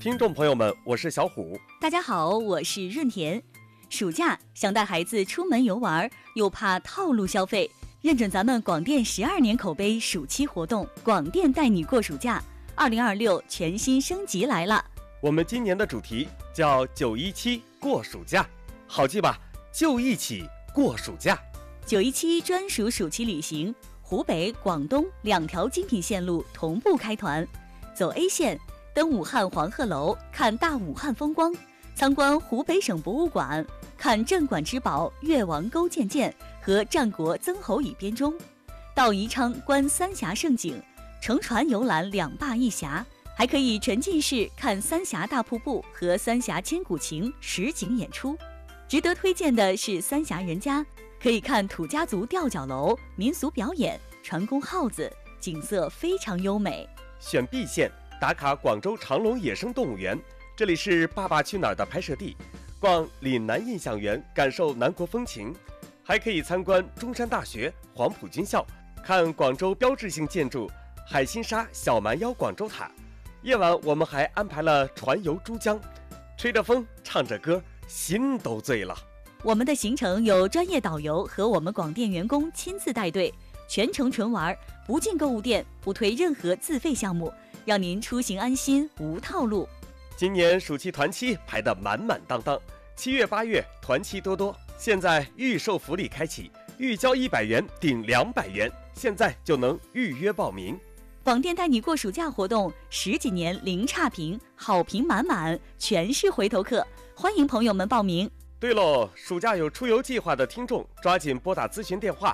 听众朋友们，我是小虎。 大家好，我是润田。暑假想带孩子出门游玩，又怕套路消费，认准咱们广电12年口碑暑期活动，广电带你过暑假2026全新升级来了。 我们今年的主题叫917过暑假，好记吧？就一起过暑假。 917专属暑期旅行，湖北、广东2条精品线路同步开团，走 A 线。登武汉黄鹤楼，看大武汉风光；参观湖北省博物馆，看镇馆之宝越王勾践剑和战国曾侯乙编钟；到宜昌观三峡胜景，乘船游览2坝1峡，还可以沉浸式看三峡大瀑布和三峡千古情实景演出。值得推荐的是三峡人家，可以看土家族吊脚楼、民俗表演、船工号子，景色非常优美。 选 B 线。打卡广州长隆野生动物园，这里是《爸爸去哪儿》的拍摄地，逛岭南印象园，感受南国风情，还可以参观中山大学、黄埔军校，看广州标志性建筑海心沙小蛮腰广州塔。夜晚我们还安排了船游珠江，吹着风，唱着歌，心都醉了。 我们的行程有专业导游和我们广电员工亲自带队，全程纯玩，不进购物店，不推任何自费项目，让您出行安心无套路。 今年暑期团期排得满满当当，7月8月团期多多，现在预售福利开启，预交100元顶200元，现在就能预约报名。 广电带你过暑假活动10几年零差评，好评满满，全是回头客，欢迎朋友们报名。 对喽，暑假有出游计划的听众，抓紧拨打咨询电话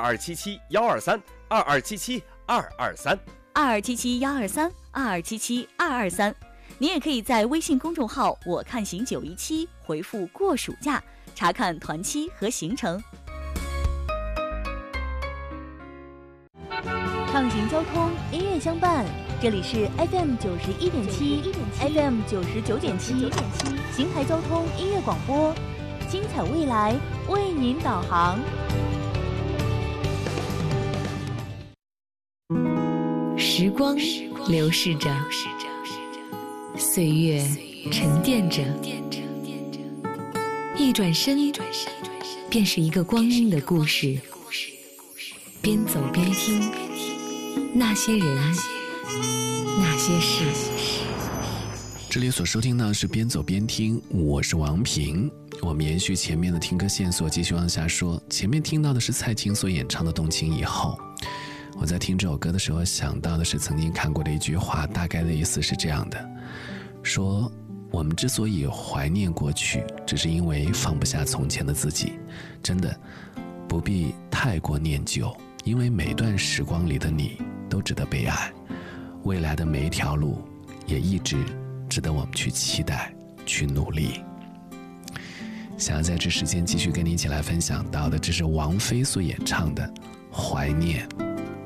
2277-123，2277-123，2277-223。您也可以在微信公众号我看行917回复过暑假，查看团期和行程。 畅行交通，音乐相伴，这里是 FM 91.7 FM 99.7邢台交通音乐广播，精彩未来为您导航。 时光流逝着，岁月沉淀着，一转身便是一个光阴的故事。边走边听，那些人，那些事。 这里所收听到的是边走边听，我是王平。我们延续前面的听歌线索，继续往下说。前面听到的是蔡琴所演唱的《动情以后》。我在听这首歌的时候想到的是曾经看过的一句话，大概的意思是这样的，说我们之所以怀念过去，只是因为放不下从前的自己。真的不必太过念旧，因为每段时光里的你都值得被爱，未来的每一条路也一直值得我们去期待，去努力。想要在这时间继续跟你一起来分享到的，这是王菲所演唱的《怀念》。